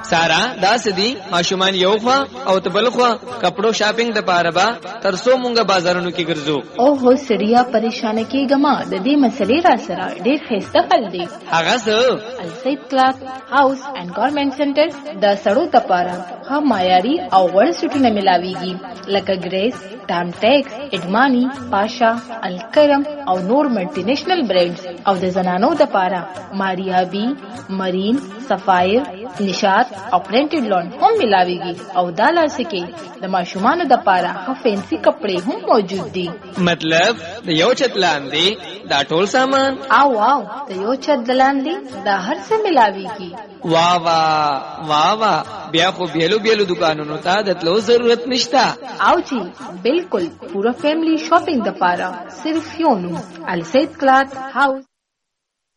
سارا دا سدي ماشومان یو خوا او تبل خوا کپڑو شاپینګ د پاره با ترسو مونږه بازارونو کې ګرځو. او هو سړیا پریشان کېګما د دې مسلې را سره ډېر خسته حل دی. هغه څه السید کلاث هاوس اینڈ گارمنٹ سنټر د سړو لپاره ها معیاري او وړ سټونه ملاويږي لکه ګریس، ټام ټیکس، اډمانی، پاشا، الکرم او نور ملټي نېشنل برانډز او د زنانو لپاره ماریا بی، مرین، سفایر، نشاط او پرنټډ لون هم ملاويږي او دا لاسکه د ماشومان لپاره ها فینسي کپڑے هم موجود دي. مطلب د یو چت لاندې دا ټول سامان او واو د یو چت لاندې دا هر څه ملاويږي. واہ واہ واہ واہ بیا خو بیلو بیلو دکانونو ته د تلو ضرورت نشتا. او جی بالکل پورا فیملی شاپینګ د پاره صرف یو نوم السید کلاث هاوس